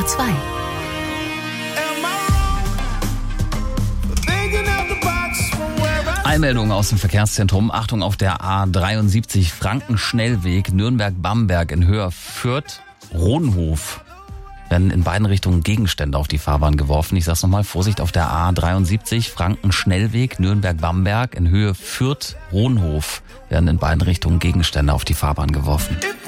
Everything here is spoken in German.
SWR2. Eilmeldung aus dem Verkehrszentrum. Achtung auf der A73 Frankenschnellweg Nürnberg-Bamberg in Höhe Fürth-Rohnhof. Werden in beiden Richtungen Gegenstände auf die Fahrbahn geworfen. Ich sag's nochmal, Vorsicht auf der A73 Frankenschnellweg Nürnberg-Bamberg in Höhe Fürth-Rohnhof. Werden in beiden Richtungen Gegenstände auf die Fahrbahn geworfen.